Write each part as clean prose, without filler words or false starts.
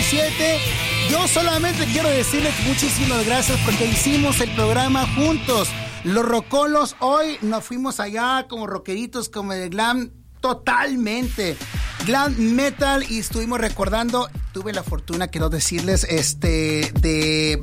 17. Yo solamente quiero decirles muchísimas gracias porque hicimos el programa juntos. Los rocolos hoy nos fuimos allá como rockeritos, como el glam, totalmente glam metal, y estuvimos recordando. Tuve la fortuna, quiero decirles, de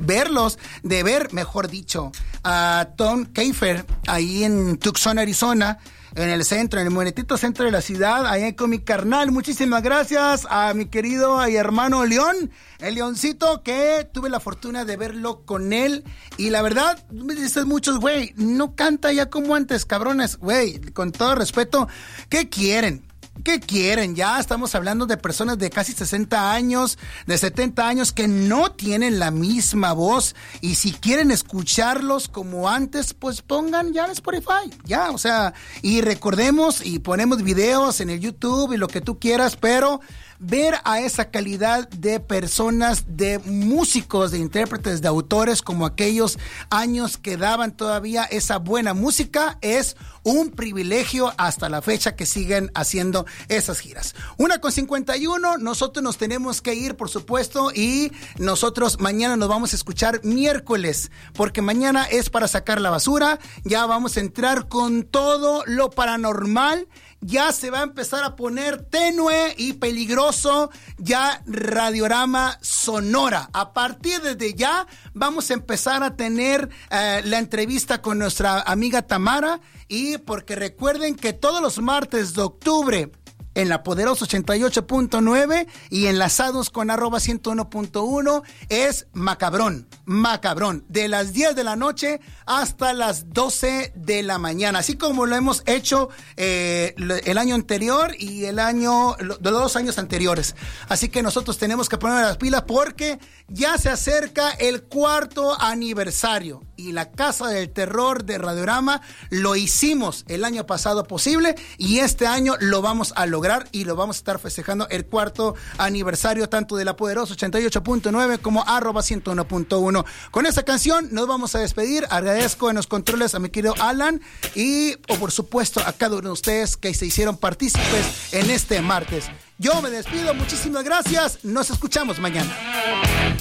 ver, mejor dicho, a Tom Keifer ahí en Tucson, Arizona, en el centro, en el momentito centro de la ciudad, allá con mi carnal. Muchísimas gracias a mi querido y hermano León, el Leoncito, que tuve la fortuna de verlo con él. Y la verdad, me dicen muchos, güey, no canta ya como antes, cabrones. Güey, con todo respeto, ¿qué quieren? ¿Qué quieren? Ya estamos hablando de personas de casi 60 años, de 70 años, que no tienen la misma voz. Y si quieren escucharlos como antes, pues pongan ya en Spotify. Ya, o sea, y recordemos y ponemos videos en el YouTube y lo que tú quieras, pero ver a esa calidad de personas, de músicos, de intérpretes, de autores, como aquellos años que daban todavía esa buena música, es un privilegio hasta la fecha que siguen haciendo esas giras. 1:51, nosotros nos tenemos que ir, por supuesto, y nosotros mañana nos vamos a escuchar miércoles, porque mañana es para sacar la basura. Ya vamos a entrar con todo lo paranormal. Ya se va a empezar a poner tenue y peligroso ya Radiorama Sonora. A partir de ya vamos a empezar a tener la entrevista con nuestra amiga Tamara, y porque recuerden que todos los martes de octubre en la Poderosa 88.9 y enlazados con @101.1 es Macabrón, de las 10 de la noche hasta las 12 de la mañana, así como lo hemos hecho el año anterior y de los 2 años anteriores. Así que nosotros tenemos que poner las pilas porque ya se acerca el 4º aniversario, y la Casa del Terror de Radiorama lo hicimos el año pasado posible, y este año lo vamos a lograr, y lo vamos a estar festejando el 4º aniversario tanto de la Poderosa 88.9 como @101.1. Con esta canción nos vamos a despedir. Agradezco en los controles a mi querido Alan y por supuesto a cada uno de ustedes que se hicieron partícipes en este martes. Yo me despido, muchísimas gracias, nos escuchamos mañana.